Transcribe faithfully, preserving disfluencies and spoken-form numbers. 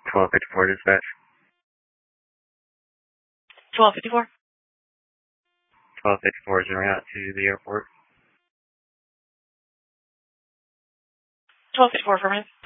twelve fifty-four dispatch. twelve fifty-four. twelve fifty-four is en route to the airport. twelve fifty-four, affirmative.